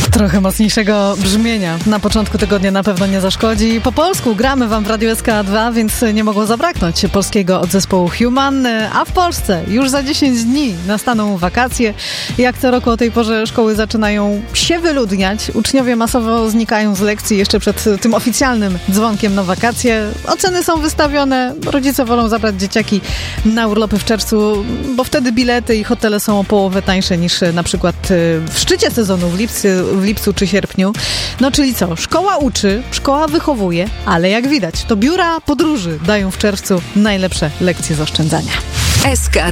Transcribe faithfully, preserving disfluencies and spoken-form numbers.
Trochę mocniejszego brzmienia na początku tygodnia na pewno nie zaszkodzi. Po polsku gramy wam w Radiu S K dwa, więc nie mogło zabraknąć polskiego od zespołu Human, a w Polsce już za dziesięć dni nastaną wakacje. Jak co roku o tej porze szkoły zaczynają się wyludniać. Uczniowie masowo znikają z lekcji jeszcze przed tym oficjalnym dzwonkiem na wakacje. Oceny są wystawione, rodzice wolą zabrać dzieciaki na urlopy w czerwcu, bo wtedy bilety i hotele są o połowę tańsze niż na przykład w szczycie sezonu w lipcu, w lipcu czy sierpniu. No czyli co? Szkoła uczy, szkoła wychowuje, ale jak widać, to biura podróży dają w czerwcu najlepsze lekcje z oszczędzania. S K